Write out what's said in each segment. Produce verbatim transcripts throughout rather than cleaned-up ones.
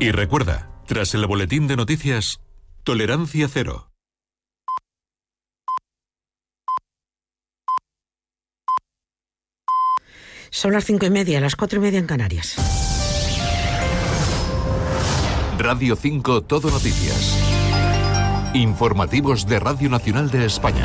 Y recuerda, tras el boletín de noticias, tolerancia cero. Son las cinco y media, las cuatro y media en Canarias. Radio cinco Todo Noticias. Informativos de Radio Nacional de España.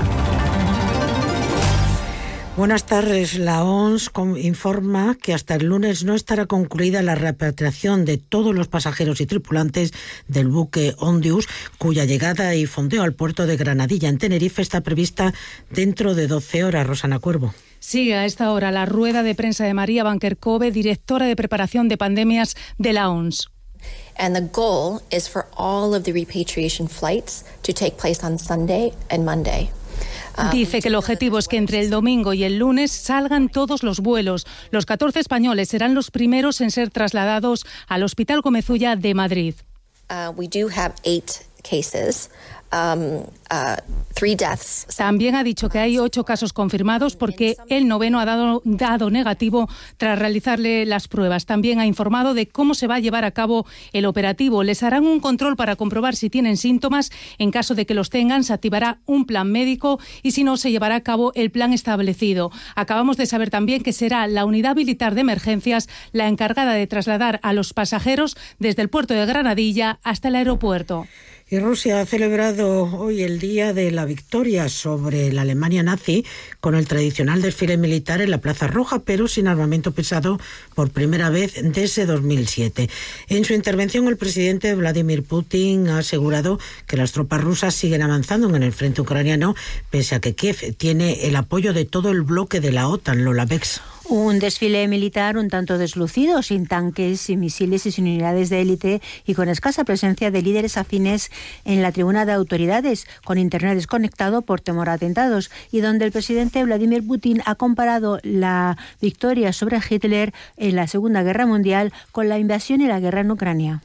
Buenas tardes. La O M S informa que hasta el lunes no estará concluida la repatriación de todos los pasajeros y tripulantes del buque Ondius, cuya llegada y fondeo al puerto de Granadilla, en Tenerife, está prevista dentro de doce horas. Rosana Cuervo. Sigue a esta hora la rueda de prensa de María Banquer-Cove, directora de preparación de pandemias de la O M S. And the goal is for all of the repatriation flights to take place on Sunday and Monday. Dice que el objetivo es que entre el domingo y el lunes salgan todos los vuelos. Los catorce españoles serán los primeros en ser trasladados al Hospital Gómez Ulla de Madrid. Uh, we do have eight cases. Um, uh, three deaths. También ha dicho que hay ocho casos confirmados porque el noveno ha dado, dado negativo tras realizarle las pruebas. También ha informado de cómo se va a llevar a cabo el operativo. Les harán un control para comprobar si tienen síntomas. En caso de que los tengan, se activará un plan médico y si no, se llevará a cabo el plan establecido. Acabamos de saber también que será la Unidad Militar de Emergencias la encargada de trasladar a los pasajeros desde el puerto de Granadilla hasta el aeropuerto. Y Rusia ha celebrado hoy el Día de la Victoria sobre la Alemania nazi con el tradicional desfile militar en la Plaza Roja, pero sin armamento pesado por primera vez desde dos mil siete. En su intervención, el presidente Vladimir Putin ha asegurado que las tropas rusas siguen avanzando en el frente ucraniano, pese a que Kiev tiene el apoyo de todo el bloque de la OTAN. Lola Bex. Un desfile militar un tanto deslucido, sin tanques, sin misiles y sin unidades de élite y con escasa presencia de líderes afines en la tribuna de autoridades, con internet desconectado por temor a atentados, y donde el presidente Vladimir Putin ha comparado la victoria sobre Hitler en la Segunda Guerra Mundial con la invasión y la guerra en Ucrania.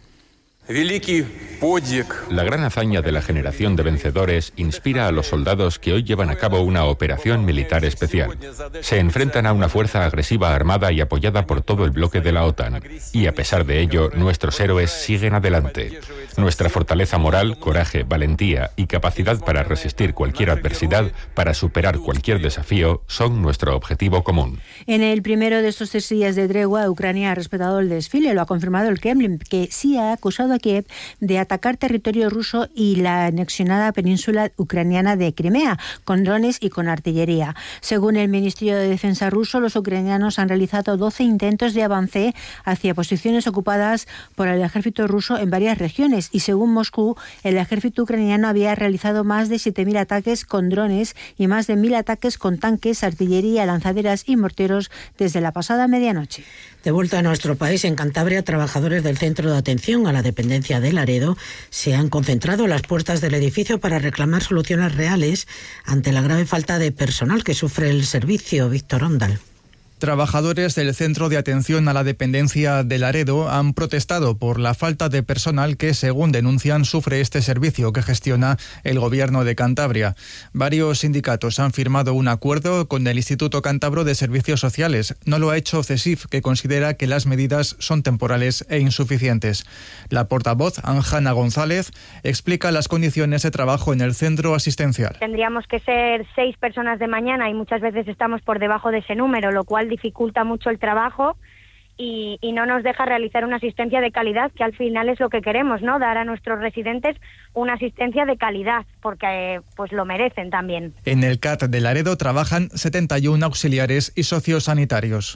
La gran hazaña de la generación de vencedores inspira a los soldados que hoy llevan a cabo una operación militar especial. Se enfrentan a una fuerza agresiva armada y apoyada por todo el bloque de la OTAN. Y a pesar de ello, nuestros héroes siguen adelante. Nuestra fortaleza moral, coraje, valentía y capacidad para resistir cualquier adversidad, para superar cualquier desafío, son nuestro objetivo común. En el primero de estos tres días de tregua, Ucrania ha respetado el desfile. Lo ha confirmado el Kremlin, que sí ha acusado a Kiev de atacar territorio ruso y la anexionada península ucraniana de Crimea, con drones y con artillería. Según el Ministerio de Defensa ruso, los ucranianos han realizado doce intentos de avance hacia posiciones ocupadas por el ejército ruso en varias regiones, y según Moscú, el ejército ucraniano había realizado más de siete mil ataques con drones y más de mil ataques con tanques, artillería, lanzaderas y morteros desde la pasada medianoche. De vuelta a nuestro país, en Cantabria, trabajadores del Centro de Atención a la Dependencia de Laredo se han concentrado a las puertas del edificio para reclamar soluciones reales ante la grave falta de personal que sufre el servicio. Víctor Ondal. Trabajadores del Centro de Atención a la Dependencia de Laredo han protestado por la falta de personal que, según denuncian, sufre este servicio que gestiona el Gobierno de Cantabria. Varios sindicatos han firmado un acuerdo con el Instituto Cántabro de Servicios Sociales. No lo ha hecho CESIF, que considera que las medidas son temporales e insuficientes. La portavoz, Anjana González, explica las condiciones de trabajo en el centro asistencial. Tendríamos que ser seis personas de mañana y muchas veces estamos por debajo de ese número, lo cual dificulta mucho el trabajo y, y no nos deja realizar una asistencia de calidad, que al final es lo que queremos, ¿no? Dar a nuestros residentes una asistencia de calidad, porque pues lo merecen también. En el C A T de Laredo trabajan setenta y uno auxiliares y sociosanitarios.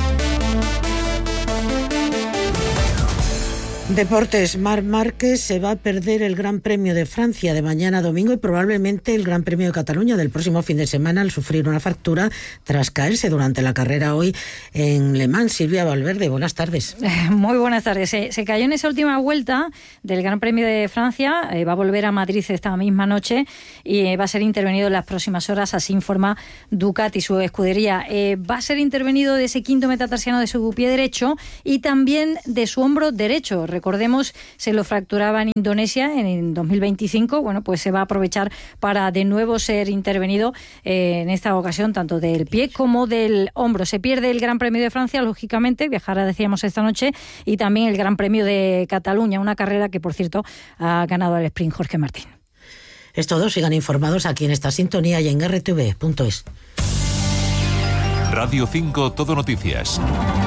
Deportes. Marc Márquez se va a perder el Gran Premio de Francia de mañana domingo y probablemente el Gran Premio de Cataluña del próximo fin de semana al sufrir una fractura tras caerse durante la carrera hoy en Le Mans. Silvia Valverde, buenas tardes. Muy buenas tardes. Se, se cayó en esa última vuelta del Gran Premio de Francia, eh, va a volver a Madrid esta misma noche y eh, va a ser intervenido en las próximas horas, así informa Ducati, su escudería. Eh, va a ser intervenido de ese quinto metatarsiano de su pie derecho y también de su hombro derecho. recordemos, se lo fracturaba en Indonesia en dos mil veinticinco. Bueno, pues se va a aprovechar para de nuevo ser intervenido eh, en esta ocasión tanto del pie como del hombro. Se pierde el Gran Premio de Francia, lógicamente, viajará, decíamos, esta noche, y también el Gran Premio de Cataluña, una carrera que, por cierto, ha ganado al sprint Jorge Martín. Es todo, sigan informados aquí en esta sintonía y en erre te ve punto es. Radio cinco Todo Noticias.